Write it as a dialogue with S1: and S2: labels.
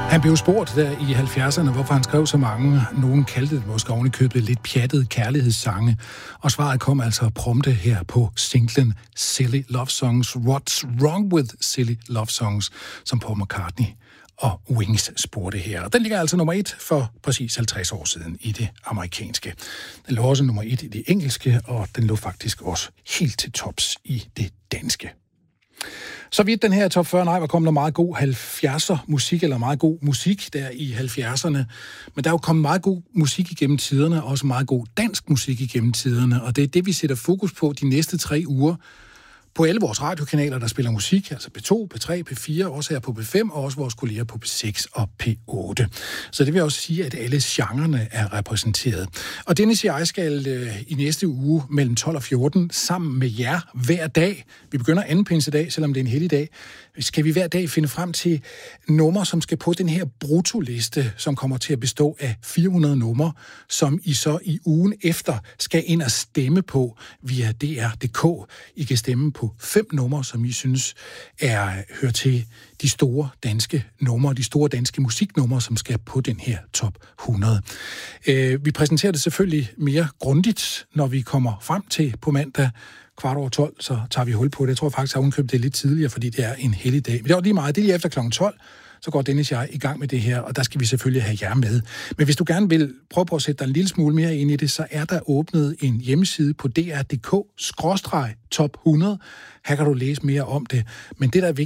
S1: Han blev spurgt der i 70'erne, hvorfor han skrev så mange, nogen kaldte det måske oven i købet lidt pjattede kærlighedssange, og svaret kom altså prompte her på singlen Silly Love Songs, What's Wrong With Silly Love Songs, som Paul McCartney og Wings spurgte her. Den ligger altså nummer 1 for præcis 50 år siden i det amerikanske. Den lå også nummer 1 i det engelske, og den lå faktisk også helt til tops i det danske. Så vidt den her top 40, nej, var kommet der meget god 70'er musik, eller meget god musik der i 70'erne. Men der er jo kommet meget god musik igennem tiderne, og også meget god dansk musik igennem tiderne, og det er det, vi sætter fokus på de næste 3 uger. På alle vores radiokanaler, der spiller musik, altså P2, P3, P4, også her på P5, og også vores kolleger på P6 og P8. Så det vil også sige, at alle genrerne er repræsenteret. Og Dennis og jeg skal i næste uge mellem 12 og 14 sammen med jer hver dag. Vi begynder anden pinsedag, selvom det er en hellig dag. Skal vi hver dag finde frem til numre, som skal på den her brutoliste, som kommer til at bestå af 400 numre, som I så i ugen efter skal ind og stemme på via DR.dk. I kan stemme på 5 numre, som I synes hører til de store danske numre, de store danske musiknumre, som skal på den her top 100. Vi præsenterer det selvfølgelig mere grundigt, når vi kommer frem til på mandag 12:15, så tager vi hul på det. Jeg tror faktisk, at hun købte det lidt tidligere, fordi det er en hellig dag. Men det er lige meget. Det er lige efter kl. 12, så går Dennis og jeg i gang med det her, og der skal vi selvfølgelig have jer med. Men hvis du gerne vil prøve på at sætte dig en lille smule mere ind i det, så er der åbnet en hjemmeside på dr.dk/top 100. Her kan du læse mere om det. Men det, der er vigtigt,